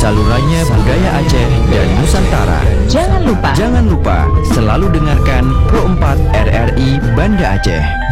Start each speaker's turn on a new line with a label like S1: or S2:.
S1: salurannya budaya Aceh dan Nusantara.
S2: Jangan lupa
S1: selalu dengarkan Pro 4 RRI Banda Aceh.